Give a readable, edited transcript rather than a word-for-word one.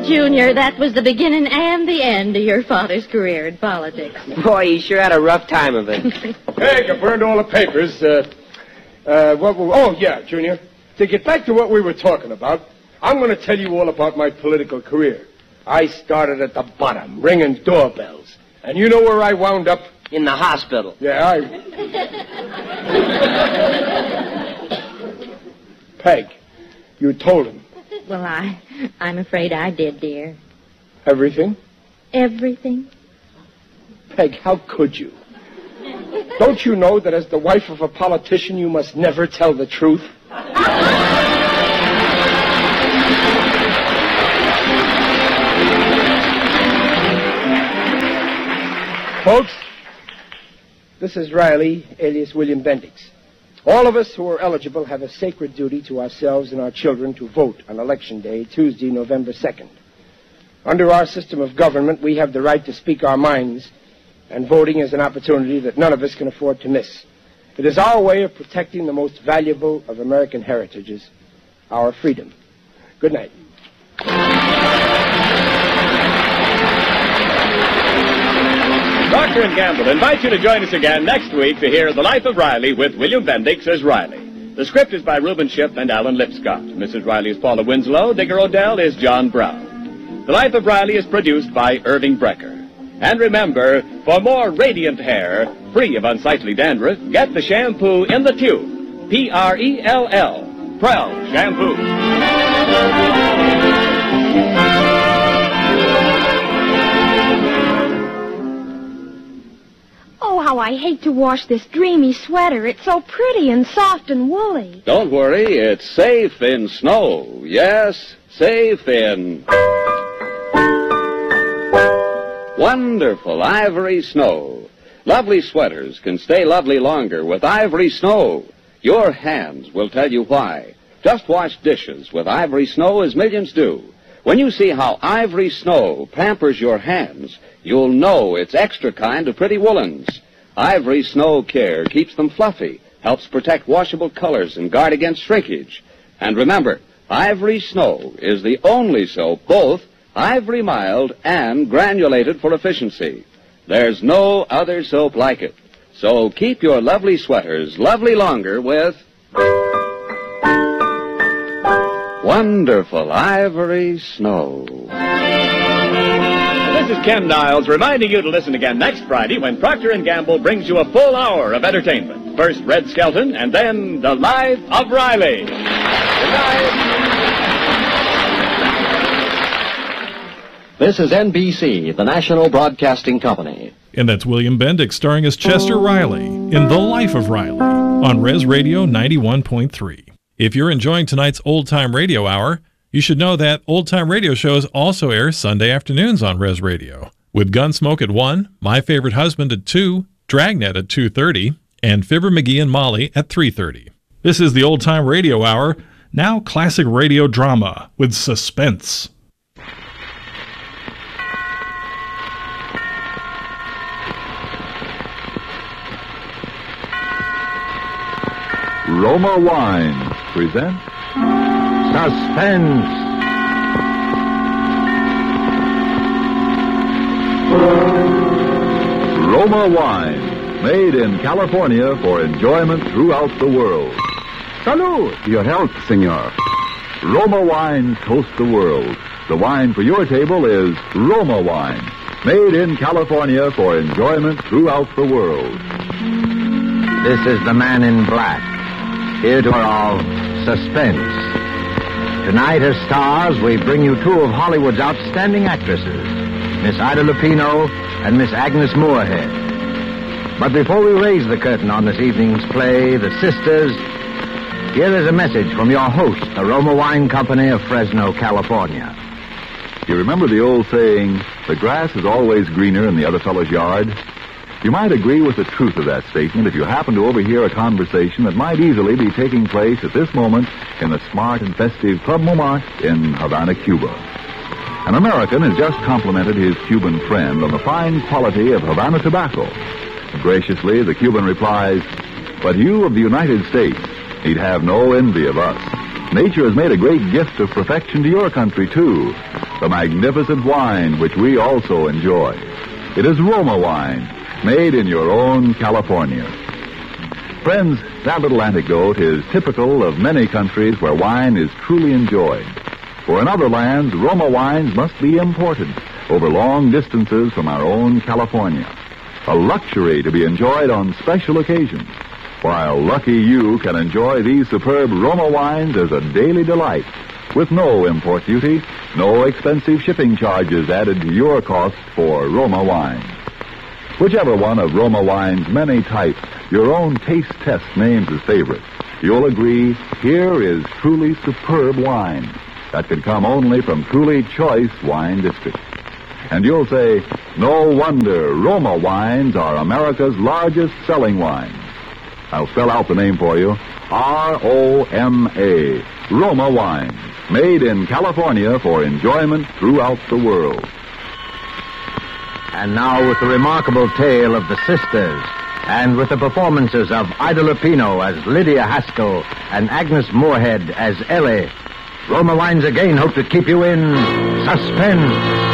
Junior, that was the beginning and the end of your father's career in politics. Boy, he sure had a rough time of it. Hey, I burned all the papers. Yeah, Junior. To get back to what we were talking about, I'm going to tell you all about my political career. I started at the bottom, ringing doorbells. And you know where I wound up? In the hospital. Yeah, Peg, you told him. Well, I'm afraid I did, dear. Everything? Everything? Peg, how could you? Don't you know that as the wife of a politician, you must never tell the truth? Folks, this is Riley, alias William Bendix. All of us who are eligible have a sacred duty to ourselves and our children to vote on Election Day, Tuesday, November 2nd. Under our system of government, we have the right to speak our minds, and voting is an opportunity that none of us can afford to miss. It is our way of protecting the most valuable of American heritages, our freedom. Good night. Procter & Gamble invites you to join us again next week to hear The Life of Riley with William Bendix as Riley. The script is by Reuben Ship and Alan Lipscott. Mrs. Riley is Paula Winslow. Digger Odell is John Brown. The Life of Riley is produced by Irving Brecker. And remember, for more radiant hair, free of unsightly dandruff, get the shampoo in the tube. P-R-E-L-L. Prell Shampoo. Oh, how I hate to wash this dreamy sweater. It's so pretty and soft and woolly. Don't worry, it's safe in snow. Yes, safe in wonderful Ivory Snow. Lovely sweaters can stay lovely longer with Ivory Snow. Your hands will tell you why. Just wash dishes with Ivory Snow as millions do. When you see how Ivory Snow pampers your hands, you'll know it's extra kind of pretty woolens. Ivory Snow Care keeps them fluffy, helps protect washable colors and guard against shrinkage. And remember, Ivory Snow is the only soap both ivory mild and granulated for efficiency. There's no other soap like it. So keep your lovely sweaters lovely longer with wonderful Ivory Snow. This is Ken Niles reminding you to listen again next Friday when Procter & Gamble brings you a full hour of entertainment. First, Red Skelton, and then The Life of Riley. Good night. This is NBC, the National Broadcasting Company. And that's William Bendix starring as Chester Riley in The Life of Riley on Res Radio 91.3. If you're enjoying tonight's Old Time Radio Hour, you should know that Old Time Radio shows also air Sunday afternoons on Res Radio, with Gunsmoke at 1, My Favorite Husband at 2, Dragnet at 2:30, and Fibber McGee and Molly at 3:30. This is the Old Time Radio Hour, now classic radio drama with suspense. Roma Wines present Suspense. Roma Wine, made in California for enjoyment throughout the world. Salud! Your health, senor. Roma Wines toast the world. The wine for your table is Roma Wine, made in California for enjoyment throughout the world. This is the Man in Black, here to all suspense. Tonight, as stars, we bring you two of Hollywood's outstanding actresses, Miss Ida Lupino and Miss Agnes Moorehead. But before we raise the curtain on this evening's play, The Sisters, here is a message from your host, the Roma Wine Company of Fresno, California. You remember the old saying, the grass is always greener in the other fellow's yard? You might agree with the truth of that statement if you happen to overhear a conversation that might easily be taking place at this moment in the smart and festive Club Montmartre in Havana, Cuba. An American has just complimented his Cuban friend on the fine quality of Havana tobacco. Graciously, the Cuban replies, "But you of the United States need have no envy of us. Nature has made a great gift of perfection to your country, too. the magnificent wine which we also enjoy. It is Roma wine, made in your own California. Friends, that little anecdote is typical of many countries where wine is truly enjoyed. For in other lands, Roma wines must be imported over long distances from our own California. A luxury to be enjoyed on special occasions, while lucky you can enjoy these superb Roma wines as a daily delight, with no import duty, no expensive shipping charges added to your cost for Roma wine. Whichever one of Roma wine's many types your own taste test names as favorite, you'll agree here is truly superb wine that can come only from truly choice wine districts. And you'll say, no wonder Roma wines are America's largest selling wines. I'll spell out the name for you. R-O-M-A, Roma wines, made in California for enjoyment throughout the world. And now with the remarkable tale of the sisters, and with the performances of Ida Lupino as Lydia Haskell and Agnes Moorehead as Ellie, Roma Wines again hope to keep you in suspense.